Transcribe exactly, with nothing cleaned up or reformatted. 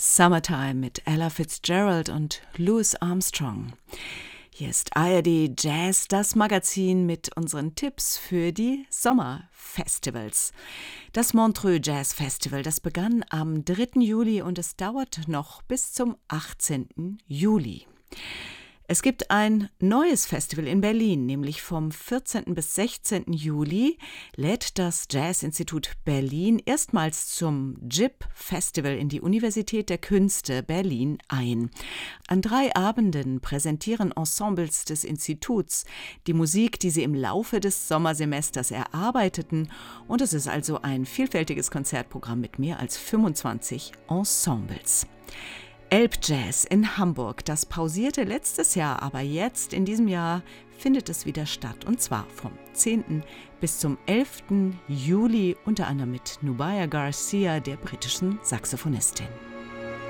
Summertime mit Ella Fitzgerald und Louis Armstrong. Hier ist A R D Jazz, das Magazin mit unseren Tipps für die Sommerfestivals. Das Montreux Jazz Festival, das begann am dritten Juli und es dauert noch bis zum achtzehnten Juli. Es gibt ein neues Festival in Berlin, nämlich vom vierzehnten bis sechzehnten Juli lädt das Jazz-Institut Berlin erstmals zum J I P-Festival in die Universität der Künste Berlin ein. An drei Abenden präsentieren Ensembles des Instituts die Musik, die sie im Laufe des Sommersemesters erarbeiteten, und es ist also ein vielfältiges Konzertprogramm mit mehr als fünfundzwanzig Ensembles. Elbjazz in Hamburg, das pausierte letztes Jahr, aber jetzt in diesem Jahr findet es wieder statt, und zwar vom zehnten bis zum elften Juli, unter anderem mit Nubia Garcia, der britischen Saxophonistin.